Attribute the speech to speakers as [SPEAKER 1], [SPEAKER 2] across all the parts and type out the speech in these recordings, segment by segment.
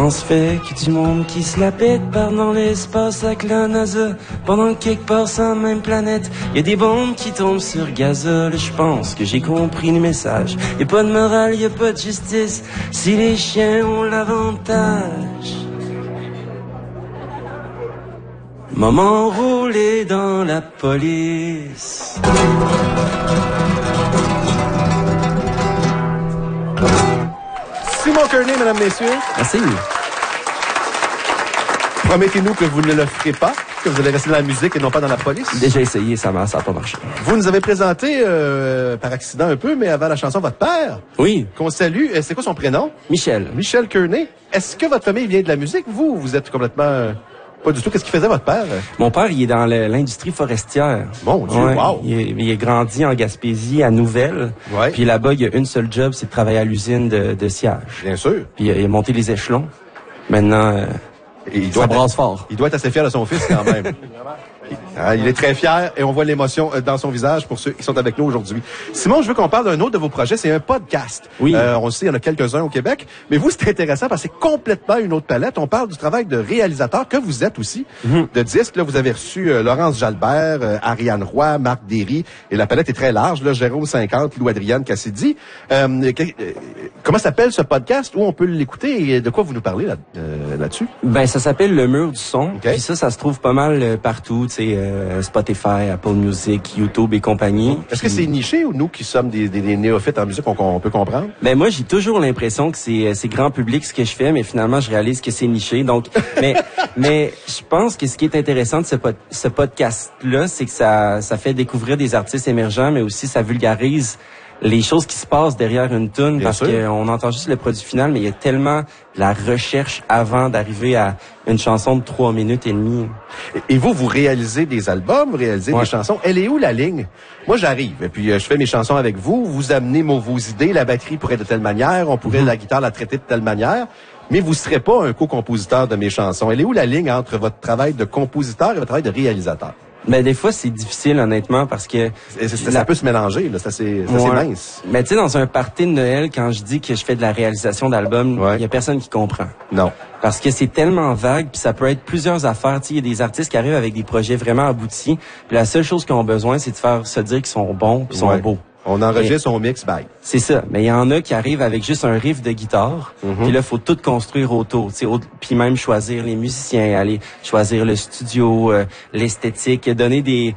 [SPEAKER 1] pense fait que du monde qui se la pète part dans l'espace avec la NASA. Pendant que quelque part sur la même planète, y a des bombes qui tombent sur Gazole. Je pense que j'ai compris le message. Y a pas de morale, y a pas de justice si les chiens ont l'avantage. Maman roulé dans la police.
[SPEAKER 2] Simon Kearney, mesdames, messieurs.
[SPEAKER 1] Merci.
[SPEAKER 2] Promettez-nous que vous ne le ferez pas, que vous allez rester dans la musique et non pas dans la police.
[SPEAKER 1] Déjà essayé, ça n'a pas marché.
[SPEAKER 2] Vous nous avez présenté, par accident un peu, mais avant la chanson, votre père.
[SPEAKER 1] Oui.
[SPEAKER 2] Qu'on salue. C'est quoi son prénom?
[SPEAKER 1] Michel.
[SPEAKER 2] Michel Kearney. Est-ce que votre famille vient de la musique? Vous êtes complètement... Pas du tout. Qu'est-ce qu'il faisait, votre père?
[SPEAKER 1] Mon père, il est dans l'industrie forestière.
[SPEAKER 2] Mon Dieu,
[SPEAKER 1] ouais,
[SPEAKER 2] wow!
[SPEAKER 1] Il a grandi en Gaspésie, à Nouvelle.
[SPEAKER 2] Ouais.
[SPEAKER 1] Puis là-bas, il a une seule job, c'est de travailler à l'usine de sciage.
[SPEAKER 2] Bien sûr.
[SPEAKER 1] Puis il a monté les échelons. Maintenant, ça brasse fort.
[SPEAKER 2] Il doit être assez fier de son fils, quand même. Il est très fier et on voit l'émotion dans son visage pour ceux qui sont avec nous aujourd'hui. Simon, je veux qu'on parle d'un autre de vos projets. C'est un podcast.
[SPEAKER 1] Oui.
[SPEAKER 2] On le sait, il y en a quelques-uns au Québec. Mais vous, c'est intéressant parce que c'est complètement une autre palette. On parle du travail de réalisateur que vous êtes aussi, de disques. Là, vous avez reçu Laurence Jalbert, Ariane Roy, Marc Derry. Et la palette est très large. Là, Jérôme 50, Lou-Adrienne Cassidy. Comment s'appelle ce podcast? Où on peut l'écouter et de quoi vous nous parlez là-dessus?
[SPEAKER 1] Ben, ça s'appelle Le Mur du Son.
[SPEAKER 2] Okay.
[SPEAKER 1] Puis ça se trouve pas mal partout. Spotify, Apple Music, YouTube et compagnie.
[SPEAKER 2] Est-ce que c'est niché ou nous qui sommes des néophytes en musique, on peut comprendre?
[SPEAKER 1] Ben moi, j'ai toujours l'impression que c'est grand public ce que je fais, mais finalement, je réalise que c'est niché. Donc, mais je pense que ce qui est intéressant de ce podcast-là, c'est que ça fait découvrir des artistes émergents, mais aussi ça vulgarise les choses qui se passent derrière une toune, parce qu'on entend juste le produit final, mais il y a tellement de la recherche avant d'arriver à une chanson de 3 minutes et demie.
[SPEAKER 2] Et vous réalisez des albums, vous réalisez des chansons. Elle est où la ligne? Moi, j'arrive, et puis je fais mes chansons avec vous, vous amenez vos idées, la batterie pourrait être de telle manière, on pourrait la guitare la traiter de telle manière, mais vous ne serez pas un co-compositeur de mes chansons. Elle est où la ligne entre votre travail de compositeur et votre travail de réalisateur?
[SPEAKER 1] Ben des fois c'est difficile honnêtement parce que
[SPEAKER 2] ça peut se mélanger là, c'est mince.
[SPEAKER 1] Mais tu sais, dans un party de Noël, quand je dis que je fais de la réalisation d'albums, il y a personne qui comprend.
[SPEAKER 2] Non.
[SPEAKER 1] Parce que c'est tellement vague, puis ça peut être plusieurs affaires. Tu sais, il y a des artistes qui arrivent avec des projets vraiment aboutis, puis la seule chose qu'ils ont besoin, c'est de faire se dire qu'ils sont bons puis sont beaux.
[SPEAKER 2] On enregistre, on mixe, bye.
[SPEAKER 1] C'est ça. Mais il y en a qui arrivent avec juste un riff de guitare. Puis là, faut tout construire autour. Puis même choisir les musiciens, aller choisir le studio, l'esthétique, donner des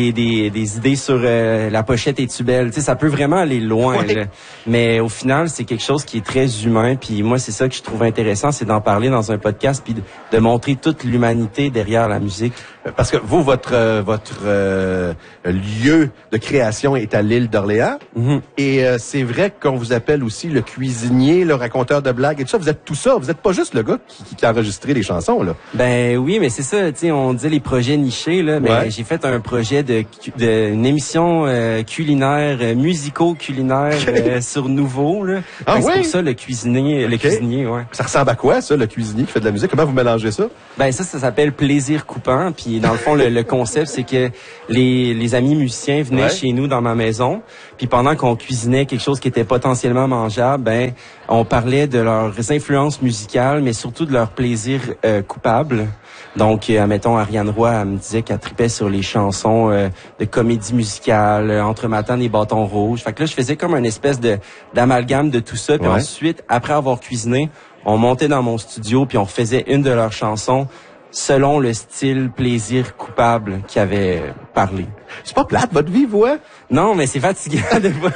[SPEAKER 1] idées sur la pochette est-tu belle. Tu sais, ça peut vraiment aller loin. Là. Mais au final, c'est quelque chose qui est très humain. Puis moi, c'est ça que je trouve intéressant, c'est d'en parler dans un podcast, puis de montrer toute l'humanité derrière la musique.
[SPEAKER 2] Parce que vous, votre lieu de création est à l'île d'Orléans. Et c'est vrai qu'on vous appelle aussi le cuisinier, le raconteur de blagues et tout ça. Vous êtes tout ça. Vous n'êtes pas juste le gars qui a enregistré les chansons, là.
[SPEAKER 1] Ben oui, mais c'est ça. Tu sais, on disait les projets nichés, là. Mais j'ai fait un projet une émission culinaire, musico-culinaire sur Nouveau, là. C'est pour ça le cuisinier, cuisinier, ouais.
[SPEAKER 2] Ça ressemble à quoi, ça, le cuisinier qui fait de la musique? Comment vous mélangez ça?
[SPEAKER 1] Ben ça s'appelle Plaisir coupant. Puis dans le fond, le concept, c'est que les amis musiciens venaient chez nous dans ma maison. Puis pendant qu'on cuisinait quelque chose qui était potentiellement mangeable, ben on parlait de leurs influences musicales, mais surtout de leur plaisir coupable. Donc, admettons, Ariane Roy, elle me disait qu'elle tripait sur les chansons de comédie musicale, Entre ma tante et bâton rouge. Fait que là, je faisais comme une espèce d'amalgame de tout ça. Puis ensuite, après avoir cuisiné, on montait dans mon studio, puis on refaisait une de leurs chansons selon le style plaisir coupable qu'il avait parlé.
[SPEAKER 2] C'est pas plate, votre vie, vous, hein?
[SPEAKER 1] Non, mais c'est fatigant de voir.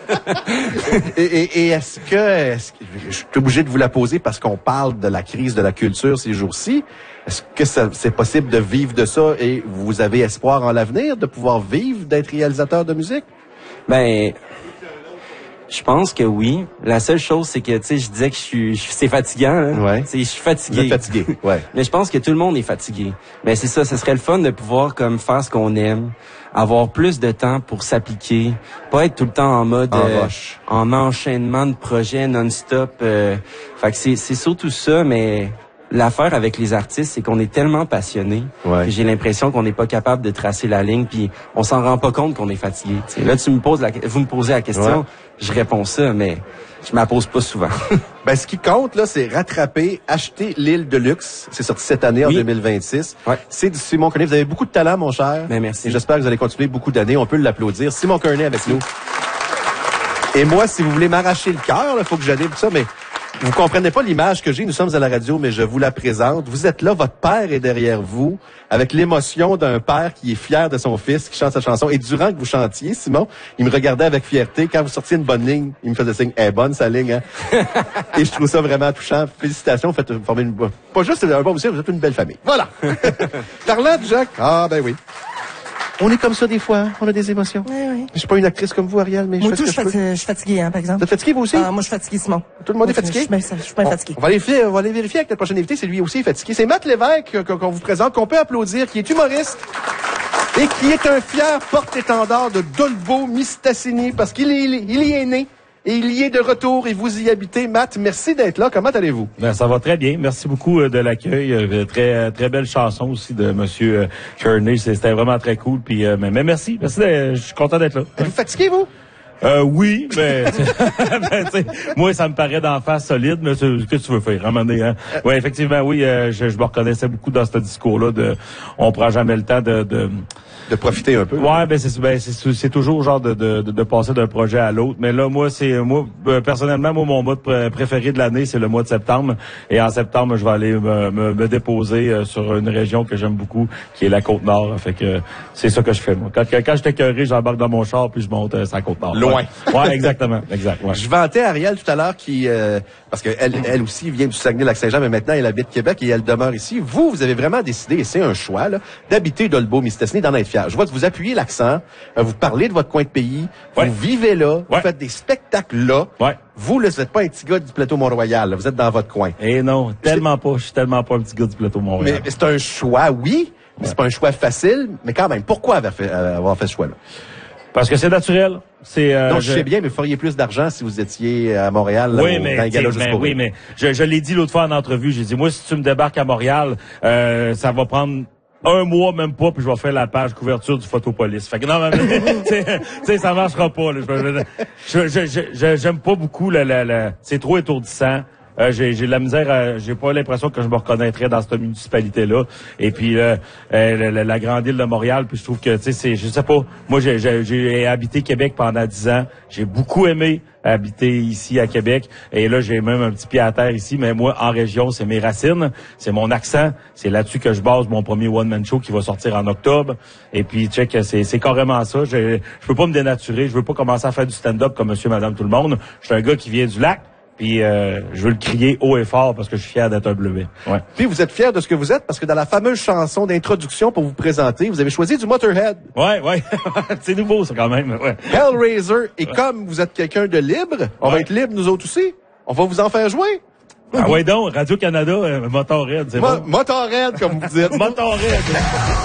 [SPEAKER 2] Et est-ce que je suis obligé de vous la poser parce qu'on parle de la crise de la culture ces jours-ci? Est-ce que c'est possible de vivre de ça et vous avez espoir en l'avenir de pouvoir vivre d'être réalisateur de musique?
[SPEAKER 1] Ben, je pense que oui. La seule chose, c'est que, tu sais, je disais que c'est fatigant, hein? Je suis fatigué.
[SPEAKER 2] Vous êtes fatigué,
[SPEAKER 1] Mais je pense que tout le monde est fatigué. Mais c'est ça, ce serait le fun de pouvoir, comme, faire ce qu'on aime, avoir plus de temps pour s'appliquer, pas être tout le temps en mode, en enchaînement de projets non-stop. Fait que c'est surtout ça, mais l'affaire avec les artistes, c'est qu'on est tellement passionnés que j'ai l'impression qu'on n'est pas capable de tracer la ligne, puis on s'en rend pas compte qu'on est fatigué. T'sais. Là, vous me posez la question, je réponds ça, mais je m'en pose pas souvent.
[SPEAKER 2] Ben, ce qui compte, là, c'est rattraper, acheter l'île de luxe. C'est sorti cette année, en 2026. Ouais. C'est du Simon Kearney. Vous avez beaucoup de talent, mon cher.
[SPEAKER 1] Ben, merci.
[SPEAKER 2] Et j'espère que vous allez continuer beaucoup d'années. On peut l'applaudir. Simon Kearney avec nous. Et moi, si vous voulez m'arracher le cœur, il faut que j'aille pour ça, mais vous comprenez pas l'image que j'ai. Nous sommes à la radio, mais je vous la présente. Vous êtes là, votre père est derrière vous, avec l'émotion d'un père qui est fier de son fils, qui chante sa chanson. Et durant que vous chantiez, Simon, il me regardait avec fierté. Quand vous sortiez une bonne ligne, il me faisait signe, bonne sa ligne, hein. Et je trouve ça vraiment touchant. Félicitations, vous faites former une, pas juste un bon monsieur, vous êtes une belle famille. Voilà. Parlant de Jacques, ben oui. On est comme ça des fois, on a des émotions.
[SPEAKER 3] Oui.
[SPEAKER 2] Je suis pas une actrice comme vous, Ariel, mais
[SPEAKER 3] moi, je suis fatiguée, hein, par exemple.
[SPEAKER 2] Vous êtes fatiguée, vous aussi?
[SPEAKER 3] Moi, je suis fatiguée, Simon.
[SPEAKER 2] Tout le monde est fatigué?
[SPEAKER 3] Je suis pas fatiguée.
[SPEAKER 2] On va aller vérifier avec notre prochain invité, c'est lui aussi fatigué. C'est Matt Lévesque qu'on vous présente, qu'on peut applaudir, qui est humoriste et qui est un fier porte-étendard de Dolbeau-Mistassini parce qu'il y est né. Et il y est de retour et vous y habitez. Matt, merci d'être là. Comment allez-vous?
[SPEAKER 4] Ben, ça va très bien. Merci beaucoup de l'accueil. Très belle chanson aussi de Monsieur Kearney. C'était vraiment très cool. Puis, mais merci. Je suis content d'être là.
[SPEAKER 2] Êtes-vous fatigué, vous?
[SPEAKER 4] Oui, mais moi, ça me paraît d'en face solide, mais qu'est-ce que tu veux faire, hein? Ouais, effectivement, oui, je me reconnaissais beaucoup dans ce discours-là on prend jamais le temps
[SPEAKER 2] de profiter un peu.
[SPEAKER 4] Ouais, c'est toujours genre de passer d'un projet à l'autre. Mais là, personnellement, mon mois préféré de l'année, c'est le mois de septembre. Et en septembre, je vais aller me déposer sur une région que j'aime beaucoup, qui est la Côte-Nord. Fait que c'est ça que je fais, moi. Quand j'étais écœuré, j'embarque dans mon char puis je monte sur la Côte-Nord.
[SPEAKER 2] Loin.
[SPEAKER 4] Ouais, exactement. Exact. Ouais.
[SPEAKER 2] Je vantais Ariel tout à l'heure qui parce que elle aussi vient du Saguenay-Lac-Saint-Jean, mais maintenant elle habite Québec et elle demeure ici. Vous avez vraiment décidé, et c'est un choix, là, d'habiter Dolbeau-Mistassini, d'en être fier. Je vois que vous appuyez l'accent, vous parlez de votre coin de pays, vous vivez là, vous faites des spectacles là.
[SPEAKER 4] Ouais.
[SPEAKER 2] Vous, là, vous n'êtes pas un petit gars du plateau Mont-Royal, là, vous êtes dans votre coin.
[SPEAKER 4] Eh non, tellement pas. Je suis tellement pas un petit gars du plateau Mont-Royal.
[SPEAKER 2] Mais c'est un choix, oui, mais c'est pas un choix facile, mais quand même, pourquoi avoir fait ce choix-là?
[SPEAKER 4] Parce que c'est naturel.
[SPEAKER 2] Non, je sais bien, mais vous feriez plus d'argent si vous étiez à Montréal. Là,
[SPEAKER 4] mais je l'ai dit l'autre fois en entrevue. J'ai dit, moi, si tu me débarques à Montréal, ça va prendre un mois, même pas, puis je vais faire la page couverture du Photopolis. Fait que non, mais ça marchera pas. J'aime pas beaucoup c'est trop étourdissant. J'ai de la misère, j'ai pas l'impression que je me reconnaîtrais dans cette municipalité-là. Et puis la grande île de Montréal, puis je trouve que je sais pas. Moi, j'ai habité Québec pendant 10 ans. J'ai beaucoup aimé habiter ici à Québec. Et là, j'ai même un petit pied à terre ici. Mais moi, en région, c'est mes racines, c'est mon accent. C'est là-dessus que je base mon premier one-man show qui va sortir en octobre. Et puis, check, c'est carrément ça. Je peux pas me dénaturer. Je veux pas commencer à faire du stand-up comme monsieur, madame, tout le monde. Je suis un gars qui vient du lac. Puis je veux le crier haut et fort parce que je suis fier d'être un bleuet. Ouais.
[SPEAKER 2] Puis vous êtes fier de ce que vous êtes parce que dans la fameuse chanson d'introduction pour vous présenter, vous avez choisi du Motorhead.
[SPEAKER 4] Ouais. C'est nouveau ça quand même. Ouais.
[SPEAKER 2] Hellraiser. Et comme vous êtes quelqu'un de libre, on va être libre nous autres aussi. On va vous en faire jouer.
[SPEAKER 4] Ah ouais donc, Radio-Canada, Motorhead, c'est bon.
[SPEAKER 2] Motorhead, comme vous dites.
[SPEAKER 4] Motorhead.